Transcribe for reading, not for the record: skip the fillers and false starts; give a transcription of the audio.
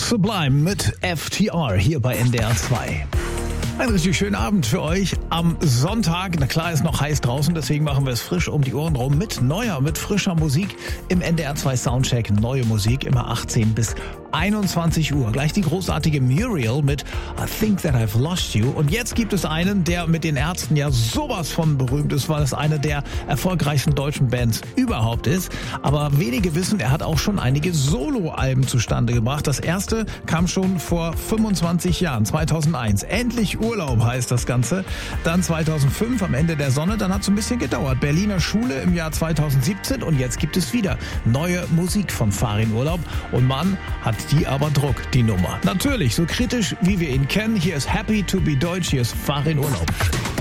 Sublime mit FTR hier bei NDR 2. Einen richtig schönen Abend für euch am Sonntag. Na klar, ist noch heiß draußen, deswegen machen wir es frisch um die Ohren rum mit frischer Musik im NDR 2 Soundcheck. Neue Musik, immer 18 bis 21 Uhr. Gleich die großartige Muriel mit I Think That I've Lost You. Und jetzt gibt es einen, der mit den Ärzten ja sowas von berühmt ist, weil es eine der erfolgreichsten deutschen Bands überhaupt ist. Aber wenige wissen, er hat auch schon einige Soloalben zustande gebracht. Das erste kam schon vor 25 Jahren, 2001. Endlich Urlaub heißt das Ganze. Dann 2005 am Ende der Sonne. Dann hat es ein bisschen gedauert. Berliner Schule im Jahr 2017. Und jetzt gibt es wieder neue Musik von Farin Urlaub. Und Mann, hat die aber Druck, die Nummer. Natürlich, so kritisch wie wir ihn kennen. Hier ist Happy to be Deutsch, hier ist Farin Urlaub.